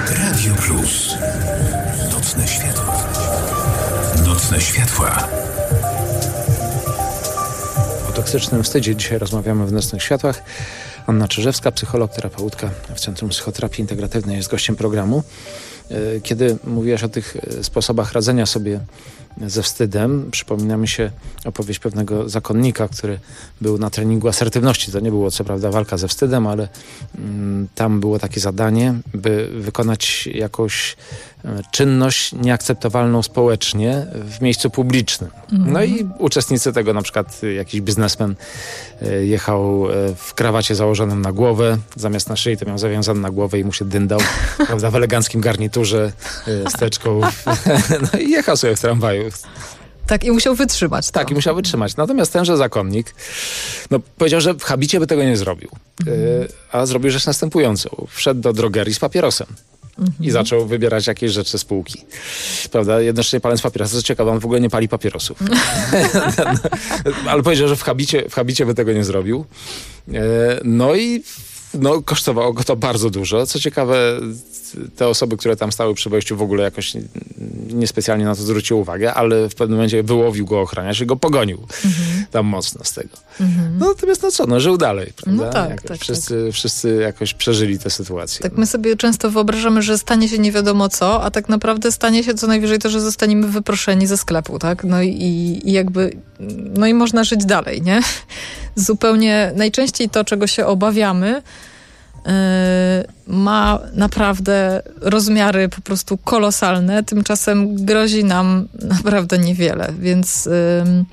Radio Plus. Nocne światła. Nocne światła. O toksycznym wstydzie dzisiaj rozmawiamy w Nocnych Światłach. Anna Czyżewska, psycholog, terapeutka w Centrum Psychoterapii Integratywnej, jest gościem programu. Kiedy mówiłaś o tych sposobach radzenia sobie ze wstydem, przypomina mi się opowieść pewnego zakonnika, który był na treningu asertywności. To nie było co prawda walka ze wstydem, ale tam było takie zadanie, by wykonać jakąś czynność nieakceptowalną społecznie w miejscu publicznym. No i uczestnicy tego, na przykład jakiś biznesmen jechał w krawacie założonym na głowę, zamiast na szyi to miał zawiązany na głowę i mu się dyndał, prawda, w eleganckim garniturze, z teczką. No i jechał sobie w tramwaju. Tak, i musiał wytrzymać. Tak, i musiał wytrzymać. Natomiast tenże zakonnik powiedział, że w habicie by tego nie zrobił. A zrobił rzecz następującą. Wszedł do drogerii z papierosem. I zaczął wybierać jakieś rzeczy z półki. Prawda? Jednocześnie paląc papierosy. Co ciekawe, on w ogóle nie pali papierosów. Ale powiedział, że w habicie by tego nie zrobił. No kosztowało go to bardzo dużo. Co ciekawe, te osoby, które tam stały przy wejściu, w ogóle jakoś niespecjalnie na to zwróciły uwagę, ale w pewnym momencie wyłowił go ochroniarz i go pogonił tam mocno z tego. No natomiast żył dalej, prawda? No tak, wszyscy jakoś przeżyli tę sytuację. Tak, my sobie często wyobrażamy, że stanie się nie wiadomo co, a tak naprawdę stanie się co najwyżej to, że zostaniemy wyproszeni ze sklepu, tak? No i można żyć dalej, nie? Zupełnie najczęściej to, czego się obawiamy, ma naprawdę rozmiary po prostu kolosalne, tymczasem grozi nam naprawdę niewiele, więc